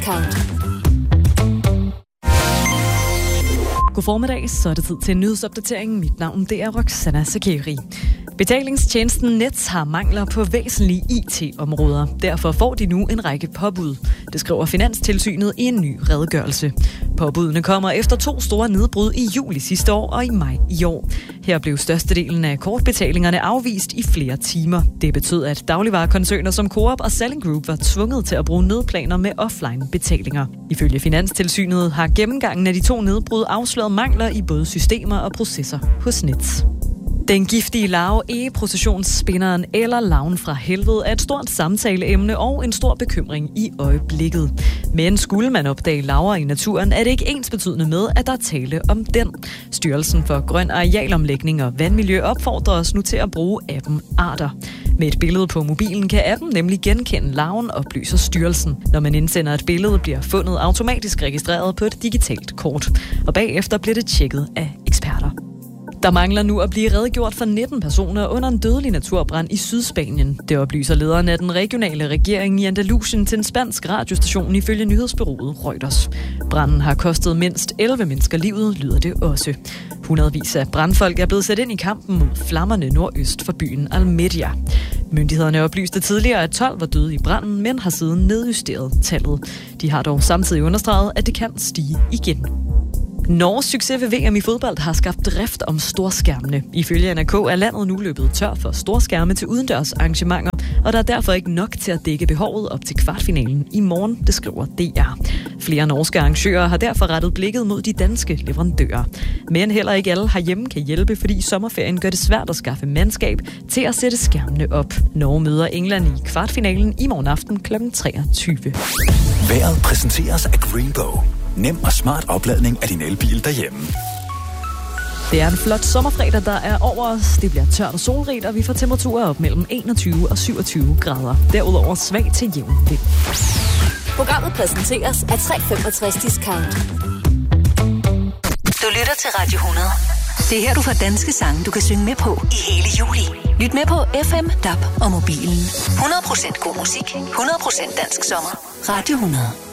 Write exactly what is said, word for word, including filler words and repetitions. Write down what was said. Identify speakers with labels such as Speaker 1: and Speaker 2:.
Speaker 1: discount.
Speaker 2: God formiddag, så er det tid til en nyhedsopdatering. Mit navn det er Roxana Sakeri. Betalingstjenesten Nets har mangler på væsentlige I T-områder. Derfor får de nu en række påbud. Det skriver Finanstilsynet i en ny redegørelse. Påbudene kommer efter to store nedbrud i juli sidste år og i maj i år. Her blev størstedelen af kortbetalingerne afvist i flere timer. Det betød, at dagligvarekoncerner som Coop og Salling Group var tvunget til at bruge nødplaner med offline-betalinger. Ifølge Finanstilsynet har gennemgangen af de to nedbrud afsløret mangler i både systemer og processer hos Nets. Den giftige larve egeprocessionsspinderen eller larven fra helvede er et stort samtaleemne og en stor bekymring i øjeblikket. Men skulle man opdage larver i naturen, er det ikke ensbetydende med, at der er tale om den. Styrelsen for Grøn Arealomlægning og Vandmiljø opfordrer os nu til at bruge appen Arter. Med et billede på mobilen kan appen nemlig genkende larven, oplyser styrelsen. Når man indsender et billede, bliver fundet automatisk registreret på et digitalt kort. Og bagefter bliver det tjekket af eksperter. Der mangler nu at blive redegjort for nitten personer under en dødelig naturbrand i Sydspanien. Det oplyser lederen af den regionale regering i Andalusien til en spansk radiostation ifølge nyhedsbureauet Reuters. Branden har kostet mindst elleve mennesker livet, lyder det også. Hundredvis af brandfolk er blevet sat ind i kampen mod flammerne nordøst for byen Almeria. Myndighederne oplyste tidligere, at tolv var døde i branden, men har siden nedjusteret tallet. De har dog samtidig understreget, at det kan stige igen. Norges succes ved V M i fodbold har skabt drift om storskærmene. Ifølge N R K er landet nu løbet tør for storskærme til udendørs arrangementer, og der er derfor ikke nok til at dække behovet op til kvartfinalen i morgen, det skriver D R. Flere norske arrangører har derfor rettet blikket mod de danske leverandører. Men heller ikke alle herhjemme kan hjælpe, fordi sommerferien gør det svært at skaffe mandskab til at sætte skærmene op. Norge møder England i kvartfinalen i morgen aften klokken treogtyve.
Speaker 3: Vejret præsenteres af Greenbow. Nem og smart opladning af din elbil derhjemme.
Speaker 2: Det er en flot sommerfredag, der er over os. Det bliver tørt og solrigt, og vi får temperaturer op mellem enogtyve og syvogtyve grader. Derudover svag til jævn vind.
Speaker 1: Programmet præsenteres af tre femogtres discount.
Speaker 4: Du lytter til Radio hundrede. Det er her, du får danske sange, du kan synge med på i hele juli. Lyt med på F M, D A B og mobilen. hundrede procent god musik, hundrede procent dansk sommer. Radio hundrede.